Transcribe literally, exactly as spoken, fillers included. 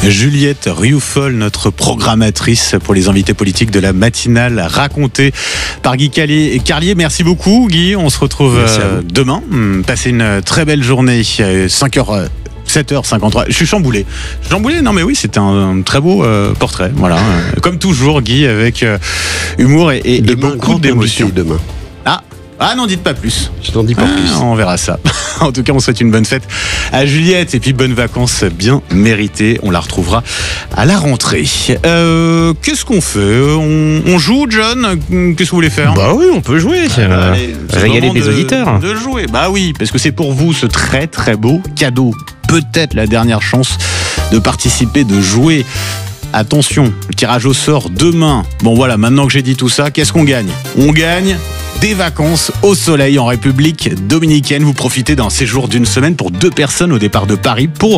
Juliette Rioufol, notre programmatrice pour les invités politiques de la matinale, racontée par Guy Carlier. Carlier, merci beaucoup Guy, on se retrouve euh, demain. Passez une très belle journée, cinq heures. sept heures cinquante-trois. Je suis chamboulé. Chamboulé, non mais oui, c'était un, un très beau euh, portrait. Voilà. Comme toujours, Guy, avec euh, humour et, et, demain, et beaucoup d'émotion. Demain. Ah, ah non, dites pas plus. Je t'en dis pas ah, plus. On verra ça. En tout cas, on souhaite une bonne fête à Juliette et puis bonnes vacances bien méritées. On la retrouvera à la rentrée. Euh, qu'est-ce qu'on fait on, on joue, John? Qu'est-ce que vous voulez faire? Bah oui, on peut jouer. Euh, Allez, régaler des de, auditeurs. De jouer. Bah oui, parce que c'est pour vous ce très très beau cadeau. Peut-être la dernière chance de participer, de jouer. Attention, le tirage au sort demain. Bon voilà, maintenant que j'ai dit tout ça, qu'est-ce qu'on gagne? On gagne des vacances au soleil en République dominicaine. Vous profitez d'un séjour d'une semaine pour deux personnes au départ de Paris pour